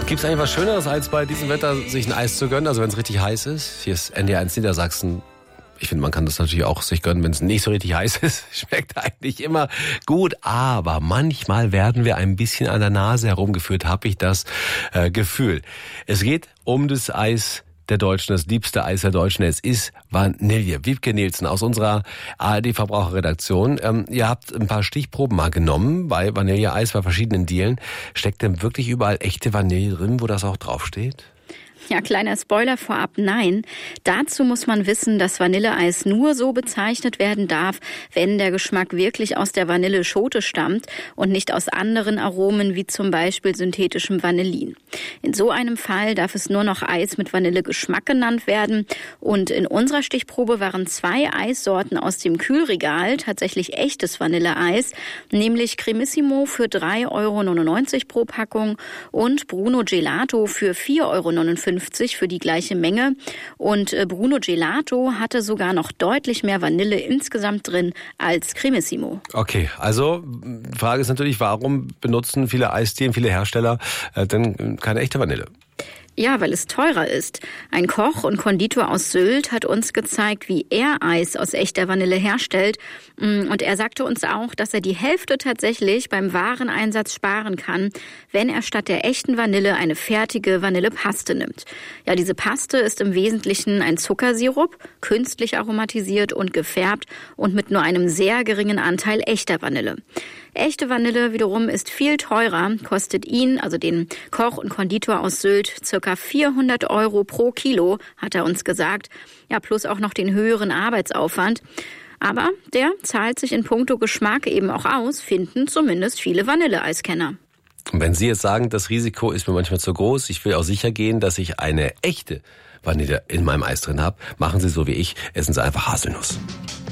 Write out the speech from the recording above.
Gibt es eigentlich was Schöneres, als bei diesem Wetter sich ein Eis zu gönnen? Also wenn es richtig heiß ist. Hier ist NDR1 Niedersachsen. Ich finde, man kann das natürlich auch sich gönnen, wenn es nicht so richtig heiß ist. Schmeckt eigentlich immer gut. Aber manchmal werden wir ein bisschen an der Nase herumgeführt, habe ich das Gefühl. Es geht um das Eis der Deutschen, das liebste Eis der Deutschen. Es ist Vanille. Wiebke Nielsen aus unserer ARD-Verbraucherredaktion. Ihr habt ein paar Stichproben mal genommen bei Vanilleeis, bei verschiedenen Dielen. Steckt denn wirklich überall echte Vanille drin, wo das auch draufsteht? Ja, kleiner Spoiler vorab, nein. Dazu muss man wissen, dass Vanilleeis nur so bezeichnet werden darf, wenn der Geschmack wirklich aus der Vanilleschote stammt und nicht aus anderen Aromen wie zum Beispiel synthetischem Vanillin. In so einem Fall darf es nur noch Eis mit Vanillegeschmack genannt werden. Und in unserer Stichprobe waren 2 Eissorten aus dem Kühlregal tatsächlich echtes Vanilleeis, nämlich Cremissimo für 3,99 € pro Packung und Bruno Gelato für 4,59 € für die gleiche Menge. Und Bruno Gelato hatte sogar noch deutlich mehr Vanille insgesamt drin als Cremissimo. Okay, also die Frage ist natürlich, warum benutzen viele Eisdielen, viele Hersteller denn keine echte Vanille? Ja, weil es teurer ist. Ein Koch und Konditor aus Sylt hat uns gezeigt, wie er Eis aus echter Vanille herstellt. Und er sagte uns auch, dass er die Hälfte tatsächlich beim Wareneinsatz sparen kann, wenn er statt der echten Vanille eine fertige Vanillepaste nimmt. Ja, diese Paste ist im Wesentlichen ein Zuckersirup, künstlich aromatisiert und gefärbt und mit nur einem sehr geringen Anteil echter Vanille. Echte Vanille wiederum ist viel teurer, kostet ihn, also den Koch und Konditor aus Sylt, ca. 400 € pro Kilo, hat er uns gesagt. Ja, plus auch noch den höheren Arbeitsaufwand. Aber der zahlt sich in puncto Geschmack eben auch aus, finden zumindest viele Vanilleeiskenner. Und wenn Sie jetzt sagen, das Risiko ist mir manchmal zu groß, ich will auch sicher gehen, dass ich eine echte Vanille in meinem Eis drin habe, machen Sie so wie ich, essen Sie einfach Haselnuss.